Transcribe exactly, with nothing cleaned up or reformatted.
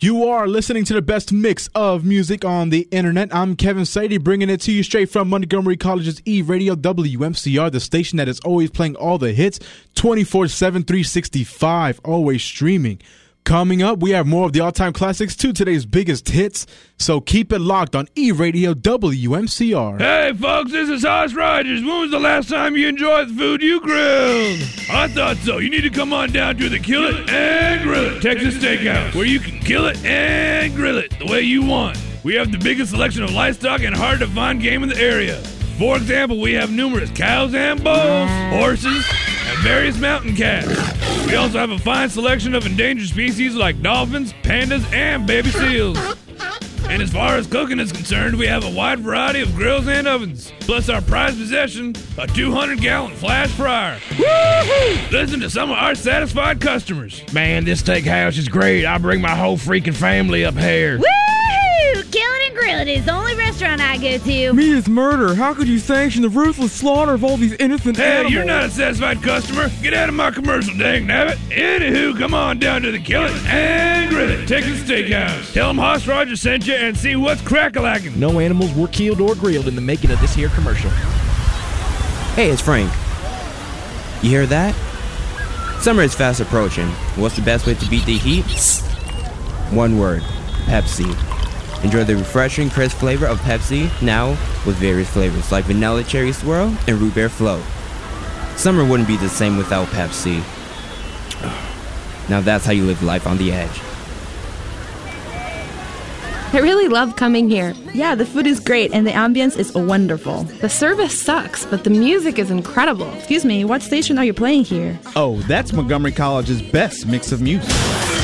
You are listening to the best mix of music on the internet. I'm Kevin Sadie, bringing it to you straight from Montgomery College's E-Radio W M C R, the station that is always playing all the hits, twenty-four seven, three sixty-five, always streaming. Coming up, we have more of the all-time classics to today's biggest hits, so keep it locked on E-Radio W M C R. Hey, folks, this is Hoss Rogers. When was the last time you enjoyed the food you grilled? I thought so. You need to come on down to the Kill It and Grill It Texas Steakhouse, where you can kill it and grill it the way you want. We have the biggest selection of livestock and hard-to-find game in the area. For example, we have numerous cows and bulls, horses, and various mountain cats. We also have a fine selection of endangered species like dolphins, pandas, and baby seals. And as far as cooking is concerned, we have a wide variety of grills and ovens, plus our prized possession, a two hundred gallon flash fryer. Woo-hoo! Listen to some of our satisfied customers. Man, this steakhouse is great. I bring my whole freaking family up here. Woo! Kill It and Grill It is the only restaurant I go to. Meat is murder. How could you sanction the ruthless slaughter of all these innocent Hey, animals? you're not a satisfied customer. Get out of my commercial, dang nabbit. Anywho, come on down to the Kill It and Grill It Texas Steakhouse. Tell them Hoss Rogers sent you and see what's crack-a-lacking. No animals were killed or grilled in the making of this here commercial. Hey, it's Frank. You hear that? Summer is fast approaching. What's the best way to beat the heat? One word. Pepsi. Enjoy the refreshing, crisp flavor of Pepsi, now with various flavors like vanilla cherry swirl and root beer float. Summer wouldn't be the same without Pepsi. Now that's how you live life on the edge. I really love coming here. Yeah, the food is great and the ambience is wonderful. The service sucks, but the music is incredible. Excuse me, what station are you playing here? Oh, that's Montgomery College's best mix of music.